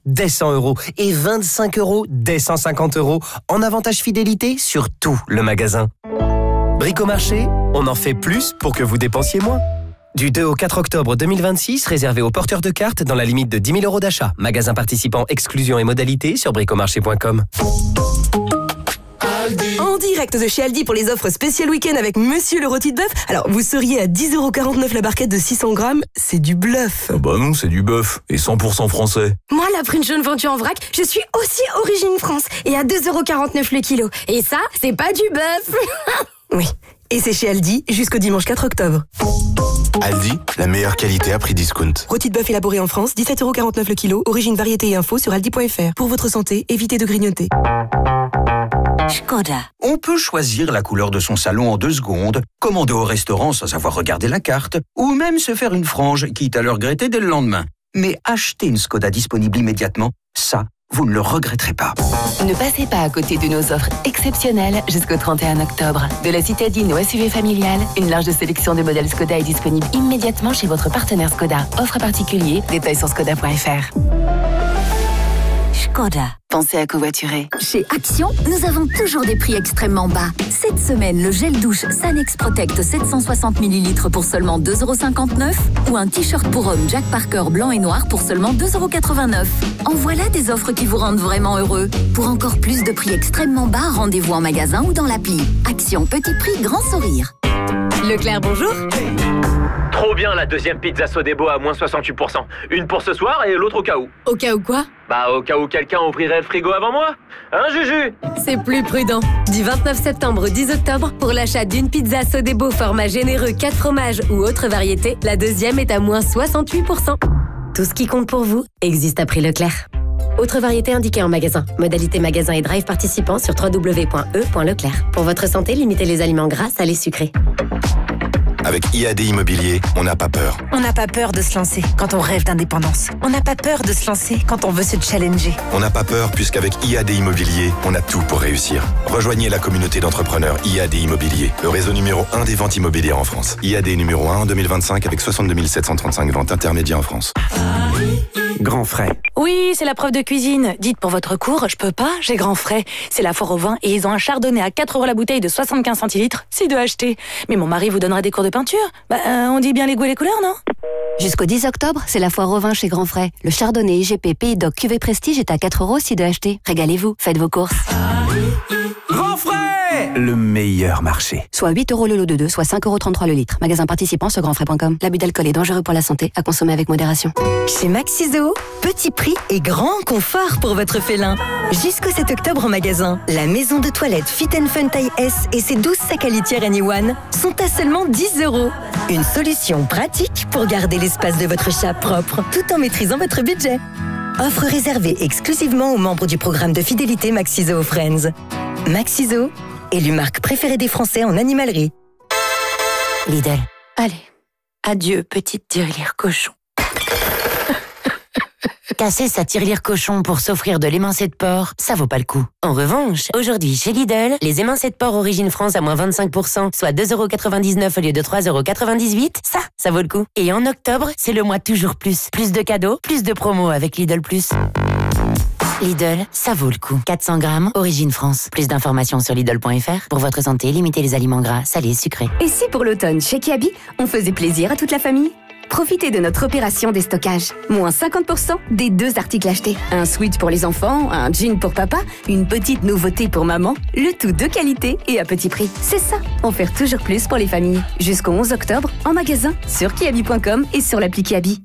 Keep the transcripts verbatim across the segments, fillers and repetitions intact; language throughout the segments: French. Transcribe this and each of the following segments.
dès cent euros et vingt-cinq euros dès cent cinquante euros en avantage fidélité sur tout le magasin. Bricomarché, on en fait plus pour que vous dépensiez moins. Du deux au quatre octobre deux mille vingt-six, réservé aux porteurs de cartes dans la limite de dix mille euros d'achat. Magasin participant, exclusion et modalités sur bricomarché point com. En direct de chez Aldi pour les offres spéciales week-end avec Monsieur le rôti de bœuf. Alors, vous seriez à dix euros quarante-neuf la barquette de six cents grammes. C'est du bluff. Ah bah non, c'est du bœuf. Et cent pour cent français. Moi, la prune jaune vendue en vrac, je suis aussi origine France. Et à deux euros quarante-neuf le kilo. Et ça, c'est pas du bœuf. Oui. Et c'est chez Aldi jusqu'au dimanche quatre octobre. Aldi, la meilleure qualité à prix discount. Rôti de bœuf élaboré en France, dix-sept euros quarante-neuf le kilo. Origine, variété et info sur aldi point f r. Pour votre santé, évitez de grignoter. Škoda. On peut choisir la couleur de son salon en deux secondes, commander au restaurant sans avoir regardé la carte, ou même se faire une frange, quitte à le regretter dès le lendemain. Mais acheter une Škoda disponible immédiatement, ça, vous ne le regretterez pas. Ne passez pas à côté de nos offres exceptionnelles jusqu'au trente et un octobre. De la citadine au S U V familial, une large sélection de modèles Škoda est disponible immédiatement chez votre partenaire Škoda. Offre particulier, détails sur škoda point f r. Škoda. Pensez à covoiturer. Chez Action, nous avons toujours des prix extrêmement bas. Cette semaine, le gel douche Sanex Protect sept cent soixante millilitres pour seulement deux euros cinquante-neuf ou un t-shirt pour homme Jack Parker blanc et noir pour seulement deux euros quatre-vingt-neuf. En voilà des offres qui vous rendent vraiment heureux. Pour encore plus de prix extrêmement bas, rendez-vous en magasin ou dans l'appli. Action, petit prix, grand sourire. Leclerc, bonjour. Trop bien la deuxième pizza Sodebo à moins soixante-huit pour cent. Une pour ce soir et l'autre au cas où. Au cas où quoi? Bah au cas où quelqu'un ouvrirait le frigo avant moi. Hein Juju? C'est plus prudent. Du vingt-neuf septembre au dix octobre, pour l'achat d'une pizza Sodebo format généreux quatre fromages ou autre variété, la deuxième est à moins soixante-huit pour cent. Tout ce qui compte pour vous existe à prix Leclerc. Autre variété indiquée en magasin. Modalité magasin et drive participants sur w w w point e point leclerc. Pour votre santé, limitez les aliments gras, salés, sucrés. Avec I A D Immobilier, on n'a pas peur. On n'a pas peur de se lancer quand on rêve d'indépendance. On n'a pas peur de se lancer quand on veut se challenger. On n'a pas peur puisqu'avec I A D Immobilier, on a tout pour réussir. Rejoignez la communauté d'entrepreneurs I A D Immobilier, le réseau numéro un des ventes immobilières en France. I A D numéro un en deux mille vingt-cinq avec soixante-deux mille sept cent trente-cinq ventes intermédiaires en France. Grand frais. Oui, c'est la preuve de cuisine. Dites pour votre cours, je peux pas, j'ai grand frais. C'est la foire au vin et ils ont un chardonnay à quatre euros la bouteille de soixante-quinze centilitres, si de acheter. Mais mon mari vous donnera des cours de peinture. Bah, euh, on dit bien les goûts et les couleurs, non? Jusqu'au dix octobre, c'est la foire au vin chez Grand Frais. Le chardonnay I G P Pays Doc Cuvée Prestige est à quatre euros si de acheter. Régalez-vous, faites vos courses. Grand frais, le meilleur marché. Soit huit euros le lot de deux, soit cinq euros trente-trois le litre. Magasin participant sur grand frais point com. L'abus d'alcool est dangereux pour la santé, à consommer avec modération. Chez Maxiso, petit prix et grand confort pour votre félin. Jusqu'au sept octobre en magasin, la maison de toilette Fit and Fun taille S et ses douze sacs à litière Anyone sont à seulement dix euros. Une solution pratique pour garder l'espace de votre chat propre, tout en maîtrisant votre budget. Offre réservée exclusivement aux membres du programme de fidélité Maxiso Friends. Maxiso, élue marque préférée des Français en animalerie. Lidl. Allez, adieu petite tirelire cochon. Casser sa tirelire cochon pour s'offrir de l'émincé de porc, ça vaut pas le coup. En revanche, aujourd'hui chez Lidl, les émincés de porc Origine France à moins vingt-cinq pour cent, soit deux euros quatre-vingt-dix-neuf au lieu de trois euros quatre-vingt-dix-huit, ça, ça vaut le coup. Et en octobre, c'est le mois toujours plus. Plus de cadeaux, plus de promos avec Lidl Plus. Lidl, ça vaut le coup. quatre cents grammes, Origine France. Plus d'informations sur lidl point f r. Pour votre santé, limitez les aliments gras, salés, sucrés. Et si pour l'automne, chez Kiabi, on faisait plaisir à toute la famille? Profitez de notre opération déstockage. Moins cinquante pour cent des deux articles achetés. Un sweat pour les enfants, un jean pour papa, une petite nouveauté pour maman. Le tout de qualité et à petit prix. C'est ça, en faire toujours plus pour les familles. Jusqu'au onze octobre, en magasin, sur kiabi point com et sur l'appli Kiabi.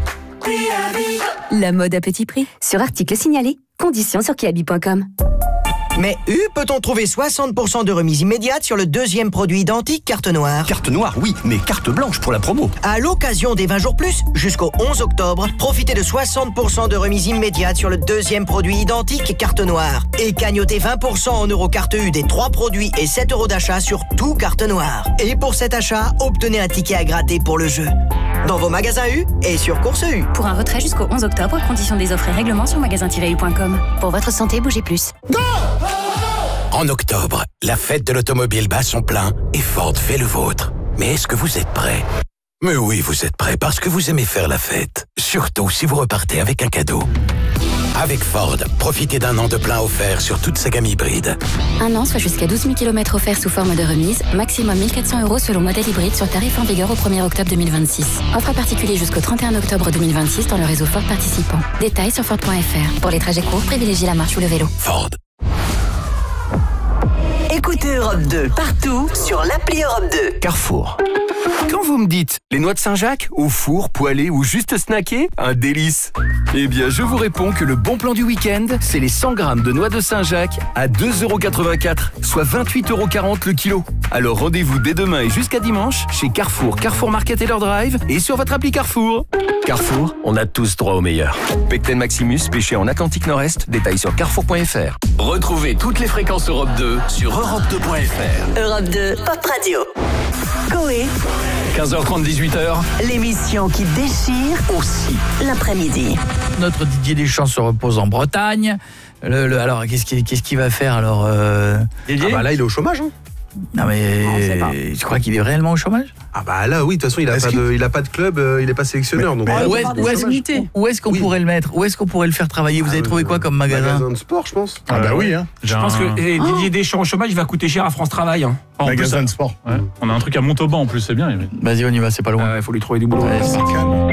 La mode à petit prix. Sur article signalé. Conditions sur kiabi point com. Mais U, peut-on trouver soixante pour cent de remise immédiate sur le deuxième produit identique carte noire? Carte noire, oui, mais carte blanche pour la promo. À l'occasion des vingt jours plus, jusqu'au onze octobre, profitez de soixante pour cent de remise immédiate sur le deuxième produit identique carte noire. Et cagnotez vingt pour cent en euros carte U des trois produits et sept euros d'achat sur tout carte noire. Et pour cet achat, obtenez un ticket à gratter pour le jeu. Dans vos magasins U et sur Course U. Pour un retrait jusqu'au onze octobre, conditions des offres et règlements sur magasin tiret u point com. Pour votre santé, bougez plus. Go! En octobre, la fête de l'automobile bat son plein et Ford fait le vôtre. Mais est-ce que vous êtes prêts? Mais oui, vous êtes prêts parce que vous aimez faire la fête. Surtout si vous repartez avec un cadeau. Avec Ford, profitez d'un an de plein offert sur toute sa gamme hybride. Un an, soit jusqu'à douze mille kilomètres offerts sous forme de remise, maximum mille quatre cents euros selon modèle hybride sur tarif en vigueur au premier octobre deux mille vingt-six. Offre particulier jusqu'au trente et un octobre deux mille vingt-six dans le réseau Ford participant. Détails sur Ford point F R. Pour les trajets courts, privilégiez la marche ou le vélo. Ford. Écoutez Europe deux partout sur l'appli Europe deux. Carrefour. Quand vous me dites les noix de Saint-Jacques, au four, poêlées ou juste snackées, un délice. Eh bien, je vous réponds que le bon plan du week-end, c'est les cent grammes de noix de Saint-Jacques à deux euros quatre-vingt-quatre, soit vingt-huit euros quarante le kilo. Alors rendez-vous dès demain et jusqu'à dimanche chez Carrefour, Carrefour Market et leur drive et sur votre appli Carrefour. Carrefour, on a tous droit au meilleur. Pecten Maximus, pêché en Atlantique Nord-Est, détail sur carrefour point f r. Retrouvez toutes les fréquences Europe deux sur europe deux point f r. Europe deux, Pop Radio. Coé. quinze heures trente, dix-huit heures. L'émission qui déchire aussi l'après-midi. Notre Didier Deschamps se repose en Bretagne. Le, le, alors, qu'est-ce qu'il qu'est-ce qu'il va faire alors euh... Didier ah bah là, il est au chômage. Hein. Non mais je crois qu'il est réellement au chômage. Ah bah là oui, de toute façon il a pas de il a pas de club, euh, il est pas sélectionneur mais, donc mais où, est, où, est-ce, où est-ce qu'on oui. pourrait le mettre? Où est-ce qu'on pourrait le faire travailler? Vous ah, avez trouvé quoi comme magasin? Magasin de sport, je pense. Ah bah oui hein. Je pense que eh, Didier Deschamps au chômage, il va coûter cher à France Travail hein. En magasin plus, de sport. Ouais. Mmh. On a un truc à Montauban en plus, c'est bien. Vas-y, on y va, c'est pas loin. Il euh, faut lui trouver du boulot. Ouais, c'est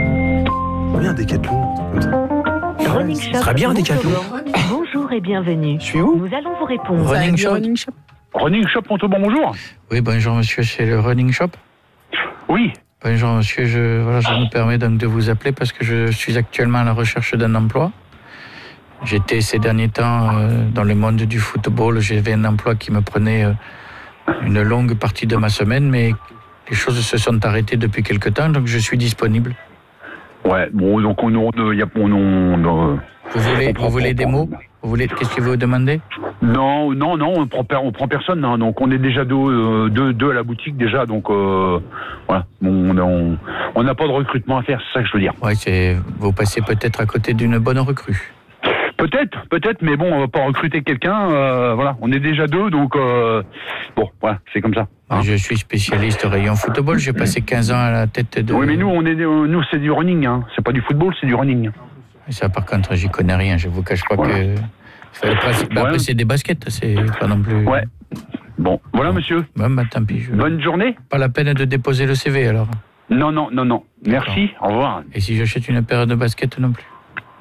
bien Decathlon. Running Shop. Très bien Decathlon. Bonjour et bienvenue. Je suis où? Nous allons vous répondre. Running Shop. Running Shop. Running Shop Montauban, bonjour. Oui, bonjour monsieur, c'est le Running Shop. Oui. Bonjour monsieur, je, voilà, je me permets donc de vous appeler parce que je suis actuellement à la recherche d'un emploi. J'étais ces derniers temps euh, dans le monde du football, j'avais un emploi qui me prenait euh, une longue partie de ma semaine, mais les choses se sont arrêtées depuis quelque temps, donc je suis disponible. Ouais, bon, donc on... on, y a, on, on, on vous voulez, vous voulez des mots? Vous voulez, qu'est-ce que vous demandez? Non, non, non, on prend, on prend personne. Hein, donc on est déjà deux, euh, deux, deux à la boutique déjà. Donc euh, voilà, on on n'a pas de recrutement à faire, c'est ça que je veux dire. Ouais, c'est vous passez peut-être à côté d'une bonne recrue. Peut-être, peut-être, mais bon, on va pas recruter quelqu'un. Euh, voilà, on est déjà deux, donc euh, bon, voilà, c'est comme ça. Hein. Je suis spécialiste rayon football. J'ai passé quinze ans à la tête de. Oui, mais nous, on est, nous, c'est du running. Hein. C'est pas du football, c'est du running. Et ça, par contre, j'y connais rien. Je vous cache pas voilà. que. Enfin, bah, ouais. Après, c'est des baskets, c'est pas non plus. Ouais. Bon, voilà, bon. Monsieur. Bon, bah, tant pis. Je... Bonne journée. Pas la peine de déposer le C V alors. Non, non, non, non. Merci. D'accord. Au revoir. Et si j'achète une paire de baskets non plus.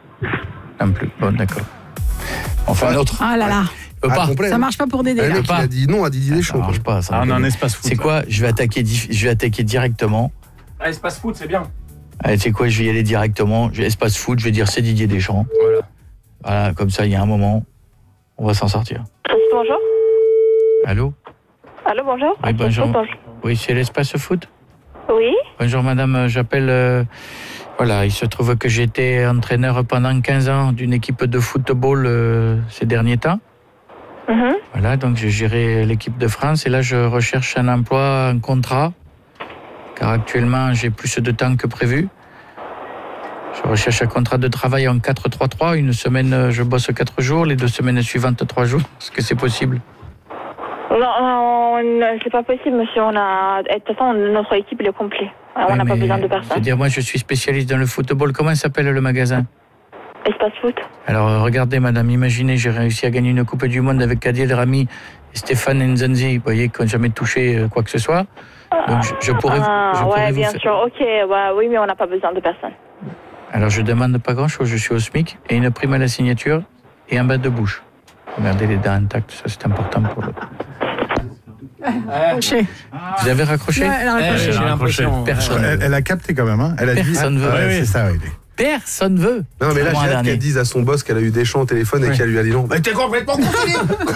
Non plus. Bon, d'accord. Enfin, un autre. Ah là là. Ah, pas. Complet, ça marche pas pour Dédé. Le mec, il a dit non à Didier Deschamps. Ça marche pas. Ça ah, on a un espace foot. C'est quoi? Je vais attaquer. Je vais attaquer directement. Ah, espace foot, c'est bien. Allez, c'est quoi? Je vais y aller directement. Je vais espace foot. Je vais dire c'est Didier Deschamps. Voilà. Voilà, comme ça, il y a un moment, on va s'en sortir. Bonjour. Allô? Allô, bonjour. Oui, bonjour. bonjour. Oui, c'est l'espace foot? Oui. Bonjour, madame. J'appelle. Euh, voilà, il se trouve que j'étais entraîneur pendant quinze ans d'une équipe de football euh, ces derniers temps. Mm-hmm. Voilà, donc j'ai géré l'équipe de France et là, je recherche un emploi, un contrat, car actuellement, j'ai plus de temps que prévu. Je recherche un contrat de travail en quatre trois trois. Une semaine, je bosse quatre jours. Les deux semaines suivantes, trois jours. Est-ce que c'est possible? Non, non c'est pas possible, monsieur. On a... De toute façon, notre équipe est complète. On n'a oui, pas besoin de personne. C'est-à-dire, moi, je suis spécialiste dans le football. Comment s'appelle le magasin? Espace Foot. Alors, regardez, madame, imaginez, j'ai réussi à gagner une Coupe du Monde avec Kadiel Rami et Stéphane Nzanzi. Vous voyez, qui n'ont jamais touché quoi que ce soit. Donc, je, je pourrais... Ah, je ouais, pourrais bien vous sûr. Ok, ouais, oui, mais on n'a pas besoin de personne. Alors, je demande pas grand-chose. Je suis au SMIC et une prime à la signature et un bas de bouche. Regardez les dents intactes, ça, c'est important pour le... Raccroché. Vous avez raccroché? Ouais, elle a raccroché. Eh, j'ai l'impression. Personne. Elle, elle a capté quand même. Hein. Elle a Personne dit... veut. Ah, ouais, c'est ça, oui. Personne veut. Non, mais là, j'ai hâte qu'elle dise à son boss qu'elle a eu Deschamps au téléphone oui. et qu'elle lui a dit non. Mais t'es complètement confondu.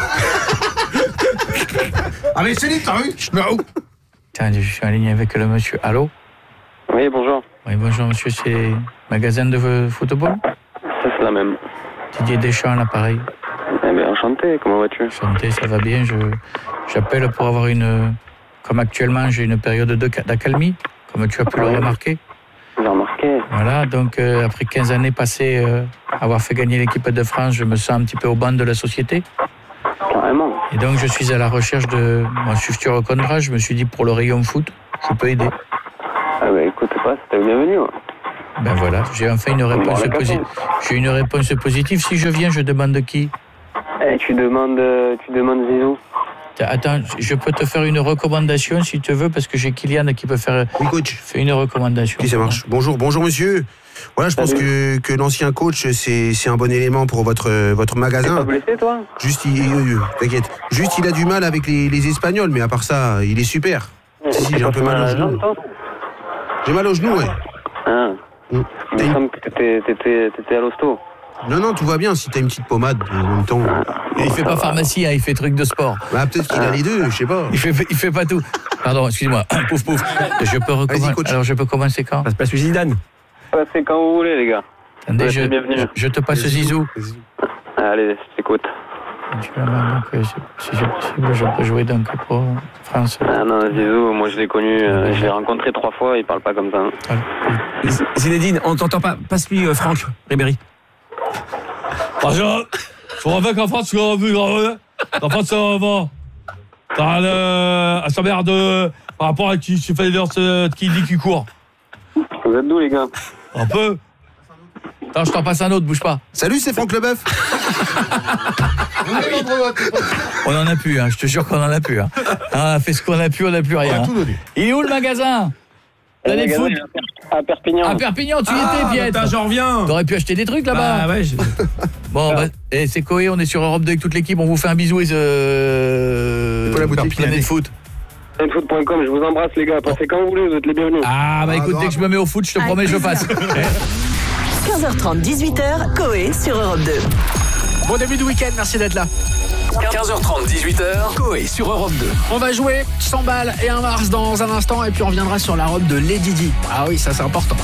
Ah, mais c'est dit, t'as vu? Non. Tiens, je suis en ligne avec le monsieur. Allô? Oui, bonjour. Oui, bonjour, monsieur. C'est magasin de football? Ça, c'est la même. Didier Deschamps à l'appareil. Eh bien, enchanté. Comment vas-tu? Enchanté, ça va bien. Je, j'appelle pour avoir une... Comme actuellement, j'ai une période de, d'accalmie, comme tu as pu oui. le remarquer. J'ai remarqué. Voilà, donc euh, après quinze années passées, euh, avoir fait gagner l'équipe de France, je me sens un petit peu au banc de la société. Carrément. Et donc, je suis à la recherche de mon futur contrat. Je me suis dit, pour le rayon foot, je peux aider. Ah bah écoute, pas, c'était bienvenu. Ouais. Ben voilà, j'ai enfin une réponse positive. J'ai une réponse positive. Si je viens, je demande qui? Eh, tu demandes, euh, tu demandes Zizou. Attends, je peux te faire une recommandation si tu veux, parce que j'ai Kylian qui peut faire oui, coach. Fait une recommandation. Oui, ça marche. Bonjour, bonjour monsieur. Voilà, je pense que, que l'ancien coach, c'est, c'est un bon élément pour votre, votre magasin. T'es pas blessé, toi? Juste, il, euh, t'inquiète. Juste, il a du mal avec les, les Espagnols, mais à part ça, il est super. Ouais, si, si, j'ai un peu mal au genou. J'ai mal au genou, ouais. Ah. Mm. Il me semble que t'étais, t'étais, t'étais à l'hosto. Non, non, tout va bien si t'as une petite pommade en même temps. Et il fait pas pharmacie, hein, il fait truc de sport. Bah, peut-être qu'il a les deux, je sais pas. Il fait, il fait pas tout. Pardon, excusez-moi. Pouf, pouf. Je peux recommencer. Alors, je peux commencer quand? Ça se passe Zidane. Passez quand vous voulez, les gars. Attendez, je, je, je te passe Zizou. Allez, je t'écoute. Donc, si c'est possible, je peux jouer donc pour France. Ah non, Zizou, moi je l'ai connu, euh, je l'ai rencontré trois fois, il parle pas comme ça. Hein. Zinedine, on t'entend pas. Passe-lui euh, Franck Ribéry. Bonjour. Je reviens qu'en France, tu l'as vu, en France, ça va. T'as le. À sa merde, par rapport à qui tu fais les qui dit qui court. Vous êtes d'où, les gars? Un peu. Attends, je t'en passe un autre, bouge pas. Salut, c'est Franck Leboeuf. On en a plus, hein, je te jure qu'on en a plus. Hein. On a fait ce qu'on a pu, on n'a plus rien. On a tout donné. Il est où le magasin? L'année de foot à Perpignan. À Perpignan, tu y ah, étais, Piette. J'en reviens. T'aurais pu acheter des trucs là-bas. Ah ouais. Je... Bon, bah, et c'est Coé, on est sur Europe deux avec toute l'équipe. On vous fait un bisou et euh... pour la boutique Planet Foot. planet foot point com, je vous embrasse, les gars. Passez quand vous voulez, vous êtes les bienvenus. Ah bah écoute, dès que je me mets au foot, je te promets, je passe. quinze heures trente, dix-huit heures, Coé sur Europe deux. Bon début de week-end, merci d'être là. quinze heures trente, dix-huit heures, Coé sur Europe deux. On va jouer cent balles et un Mars dans un instant et puis on reviendra sur la robe de Lady Di. Ah oui, ça c'est important.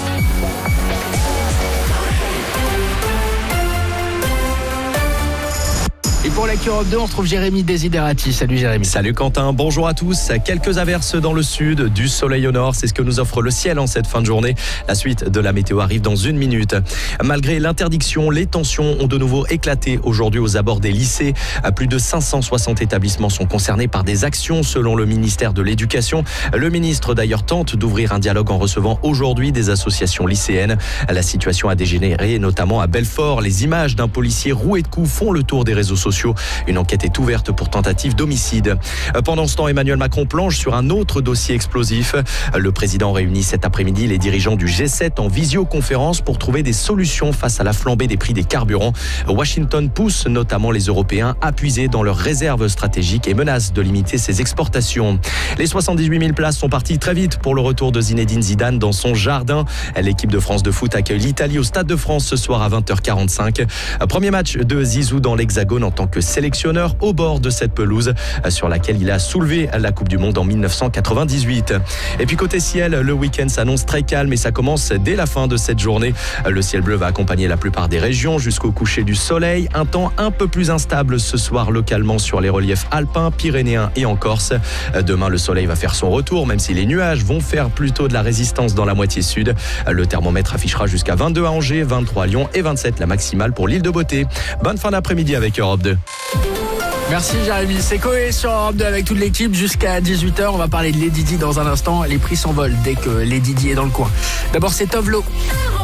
Et pour la Europe deux, on retrouve Jérémy Desiderati. Salut Jérémy. Salut Quentin, bonjour à tous. Quelques averses dans le sud, du soleil au nord, c'est ce que nous offre le ciel en cette fin de journée. La suite de la météo arrive dans une minute. Malgré l'interdiction, les tensions ont de nouveau éclaté aujourd'hui aux abords des lycées. Plus de cinq cent soixante établissements sont concernés par des actions selon le ministère de l'Éducation. Le ministre d'ailleurs tente d'ouvrir un dialogue en recevant aujourd'hui des associations lycéennes. La situation a dégénéré notamment à Belfort. Les images d'un policier roué de coups font le tour des réseaux sociaux. Une enquête est ouverte pour tentative d'homicide. Pendant ce temps, Emmanuel Macron plonge sur un autre dossier explosif. Le président réunit cet après-midi les dirigeants du G sept en visioconférence pour trouver des solutions face à la flambée des prix des carburants. Washington pousse notamment les Européens à puiser dans leurs réserves stratégiques et menace de limiter ses exportations. Les soixante-dix-huit mille places sont parties très vite pour le retour de Zinedine Zidane dans son jardin. L'équipe de France de foot accueille l'Italie au Stade de France ce soir à vingt heures quarante-cinq. Premier match de Zizou dans l'Hexagone en tant que sélectionneur au bord de cette pelouse sur laquelle il a soulevé la Coupe du Monde en mille neuf cent quatre-vingt-dix-huit. Et puis côté ciel, le week-end s'annonce très calme et ça commence dès la fin de cette journée. Le ciel bleu va accompagner la plupart des régions jusqu'au coucher du soleil. Un temps un peu plus instable ce soir localement sur les reliefs alpins, pyrénéens et en Corse. Demain, le soleil va faire son retour, même si les nuages vont faire plutôt de la résistance dans la moitié sud. Le thermomètre affichera jusqu'à vingt-deux à Angers, vingt-trois à Lyon et vingt-sept la maximale pour l'île de Beauté. Bonne fin d'après-midi avec Europe deux. Merci Jérémy, c'est Coé sur Europe deux avec toute l'équipe jusqu'à dix-huit heures. On va parler de Lady Di dans un instant. Les prix s'envolent dès que Lady Di est dans le coin. D'abord c'est Tovlo.